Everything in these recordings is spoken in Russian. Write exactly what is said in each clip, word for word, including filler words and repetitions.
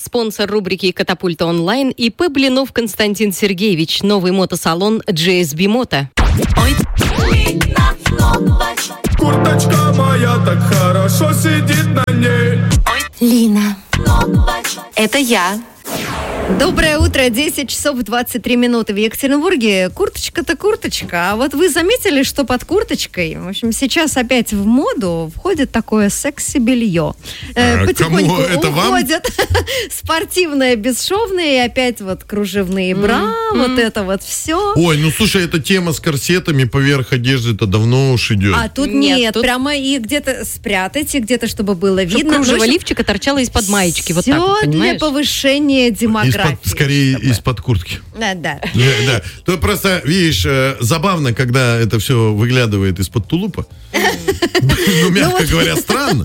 Спонсор рубрики «Катапульта онлайн» ИП Блинов Константин Сергеевич. Новый мотосалон джи эс би Moto. Курточка моя так хорошо сидит на ней. Лина, это я. Доброе утро, десять часов двадцать три минуты в Екатеринбурге. Курточка-то курточка. А вот вы заметили, что под курточкой, в общем, сейчас опять в моду входит такое секси-белье. А, Потихоньку кому это уходят спортивное, бесшовное, и опять вот кружевные бра, mm-hmm. вот это вот все. Ой, ну слушай, эта тема с корсетами поверх одежды-то давно уж идет. А тут нет, нет тут... прямо и где-то спрятать, и где-то, чтобы было Чтоб видно. кружево лифчика торчало из-под маечки, вот так вот, понимаешь? Все для повышения демографии. Из-под, скорее чтобы. из-под куртки. Да, да. Да, да. То просто, видишь, забавно, когда это все выглядывает из-под тулупа. Ну, мягко говоря, странно.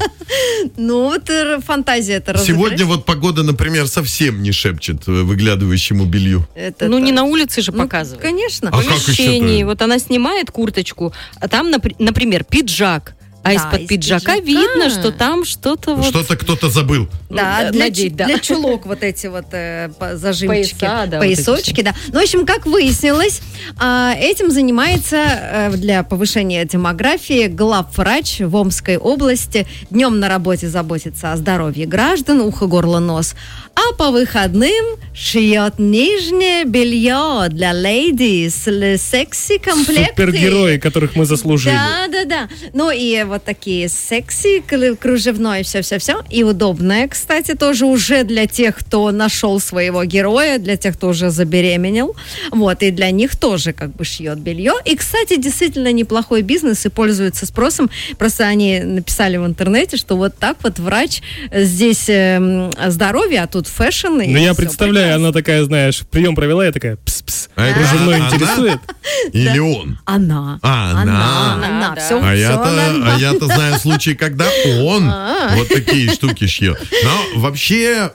Ну, вот фантазия-то разыграть. Сегодня вот погода, например, совсем не шепчет выглядывающему белью. Это ну, не на улице же показывают. Конечно. А в помещении. Вот она снимает курточку, а там, например, пиджак. А да, из-под из пиджака, пиджака видно, что там что-то вот... Что-то кто-то забыл. Да, для, надеть, да. для чулок вот эти вот э, зажимчики, Пояса, да, поясочки, вот да. Ну, в общем, как выяснилось, э, этим занимается э, для повышения демографии главврач в Омской области. Днем на работе заботится о здоровье граждан, ухо, горло, нос. А по выходным шьет нижнее белье для леди с секси-комплекты. Супергерои, которых мы заслужили. Да, да, да. Ну и вот такие секси, кружевное, все-все-все. И удобное, кстати, тоже уже для тех, кто нашел своего героя, для тех, кто уже забеременел. Вот, и для них тоже как бы шьет белье. И, кстати, действительно неплохой бизнес и пользуется спросом. Просто они написали в интернете, что вот так вот врач здесь э, здоровье, а тут фэшн. Ну, я представляю, прекрасно. Она такая, знаешь, прием провела, я такая, пс-пс. А кружевное интересует? Или он? Она. А, она. Она, она, она. Все, а все я-то, она. А я-то знаю случаи, когда он вот такие штуки шьет. Но вообще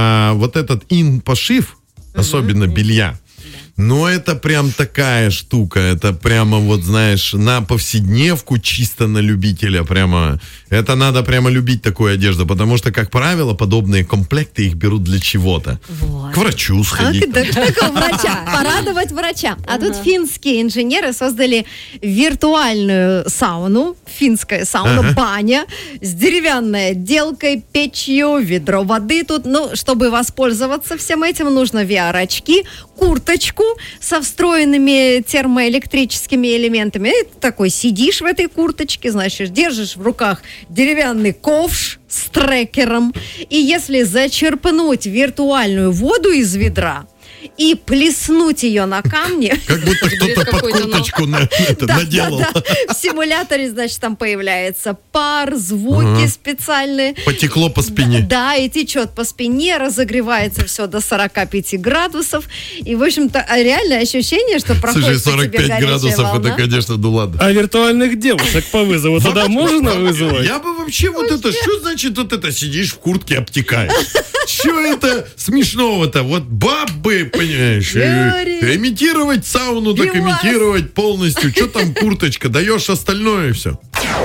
вот этот ин-пошив, особенно белья, ну, это прям такая штука, это прямо вот, знаешь, на повседневку, чисто на любителя, прямо, это надо прямо любить такую одежду, потому что, как правило, подобные комплекты их берут для чего-то. Вот. К врачу сходить. А, к такому врача, порадовать врача. А тут финские инженеры создали виртуальную сауну, финская сауна, баня, с деревянной отделкой, печью, ведро воды тут. Ну, чтобы воспользоваться всем этим, нужно ви ар-очки, курточку со встроенными термоэлектрическими элементами. И ты такой сидишь в этой курточке, значит, держишь в руках деревянный ковш с трекером. И если зачерпнуть виртуальную воду из ведра и плеснуть ее на камни... Как будто кто-то под курточку наделал. В симуляторе, значит, там появляется пар, звуки специальные. Потекло по спине. Да, и течет по спине, разогревается все до сорок пять градусов. И, в общем-то, реальное ощущение, что проходит по тебе сорок пять градусов, это, конечно, ну ладно. А виртуальных девушек по вызову туда можно вызывать? Я бы вообще вот это... Что значит вот это сидишь в куртке, обтекаешь? Что это смешного-то? Вот бабы, понимаешь, имитировать сауну, так имитировать полностью. Что там курточка? Даешь остальное и все.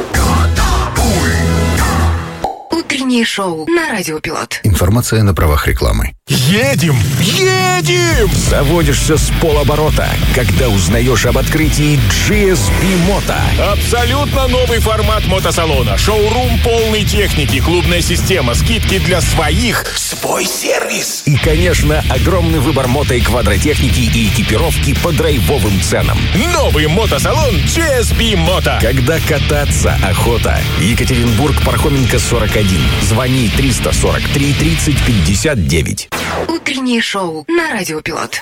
Утреннее шоу на Радио Пилот. Информация на правах рекламы. Едем! Едем! Заводишься с полоборота, когда узнаешь об открытии джи эс би Moto. Абсолютно новый формат мотосалона. Шоурум полной техники, клубная система, скидки для своих, свой сервис. И, конечно, огромный выбор мото и квадротехники и экипировки по драйвовым ценам. Новый мотосалон джи эс би Moto. Когда кататься охота. Екатеринбург, Пархоменко, сорок один. Звони триста сорок три тридцать пятьдесят девять. Утреннее шоу на Радио Пилот.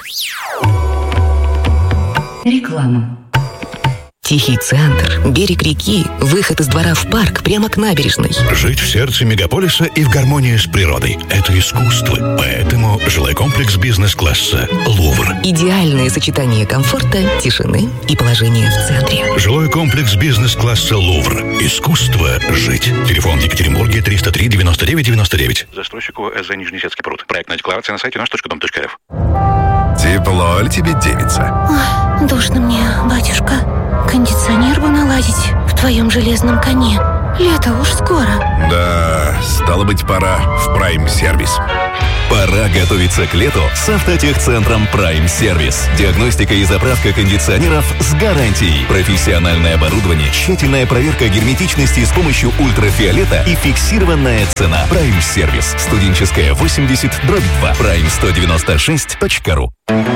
Реклама. Тихий центр, берег реки, выход из двора в парк прямо к набережной. Жить в сердце мегаполиса и в гармонии с природой – это искусство. Поэтому жилой комплекс бизнес-класса «Лувр». Идеальное сочетание комфорта, тишины и положения в центре. Жилой комплекс бизнес-класса «Лувр». Искусство жить. Телефон в Екатеринбурге триста три девяносто девять девяносто девять. Застройщику ЭЗ Нижнесецкий пруд. Проектная декларация на сайте наш точка дом точка рф. Тепло ли тебе, девица? Душно мне, батюшка. Кондиционер бы наладить в твоем железном коне. Лето уж скоро. Да, стало быть, пора в Прайм-сервис. Пора готовиться к лету с автотехцентром Prime Service. Диагностика и заправка кондиционеров с гарантией. Профессиональное оборудование, тщательная проверка герметичности с помощью ультрафиолета и фиксированная цена. Prime Service. Студенческая восемьдесят дробь два. прайм сто девяносто шесть точка ру.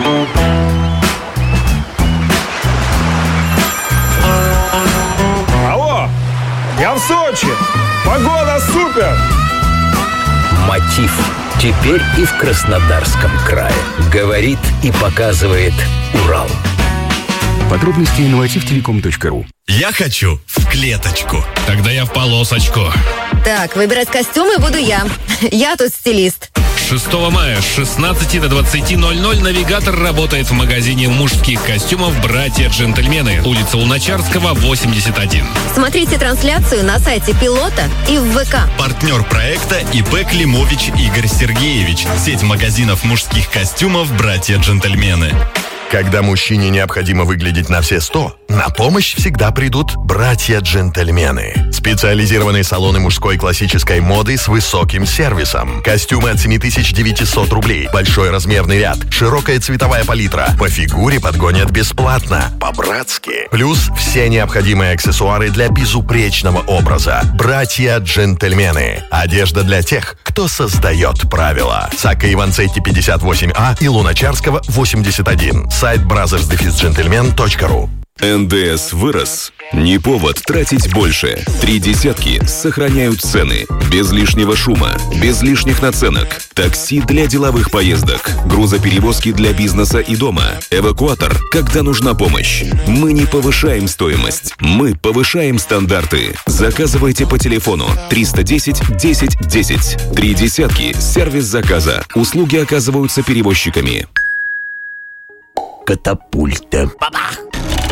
Алло, я в Сочи. Погода супер. Мотив. Теперь и в Краснодарском крае. Говорит и показывает Урал. Подробности на мотив телеком точка ру. Я хочу в клеточку. Тогда я в полосочку. Так, выбирать костюмы буду я. Я тут стилист. шестого мая с шестнадцати до двадцати ноль-ноль «Навигатор» работает в магазине мужских костюмов «Братья-джентльмены». Улица Луначарского, восемьдесят один. Смотрите трансляцию на сайте Пилота и в ВК. Партнер проекта ИП Климович Игорь Сергеевич. Сеть магазинов мужских костюмов «Братья-джентльмены». Когда мужчине необходимо выглядеть на все сто, на помощь всегда придут братья-джентльмены. Специализированные салоны мужской классической моды с высоким сервисом. Костюмы от семь тысяч девятьсот рублей. Большой размерный ряд. Широкая цветовая палитра. По фигуре подгонят бесплатно. По-братски. Плюс все необходимые аксессуары для безупречного образа. Братья-джентльмены. Одежда для тех, кто создает правила. Сакко Иванцетти пятьдесят восемь А и Луначарского восемьдесят один. Сайт бразерс джентльмен точка ру. эн дэ эс вырос? Не повод тратить больше. Три десятки сохраняют цены. Без лишнего шума, без лишних наценок. Такси для деловых поездок. Грузоперевозки для бизнеса и дома. Эвакуатор, когда нужна помощь. Мы не повышаем стоимость. Мы повышаем стандарты. Заказывайте по телефону триста десять десять десять. Три десятки. Сервис заказа. Услуги оказываются перевозчиками. Катапульта.